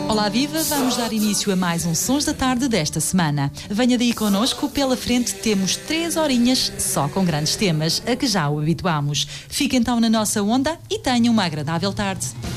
Olá viva, vamos dar início a mais um Sons da Tarde desta semana. Venha daí connosco, pela frente temos 3 horinhas só com grandes temas, a que já o habituamos. Fique então na nossa onda e tenha uma agradável tarde.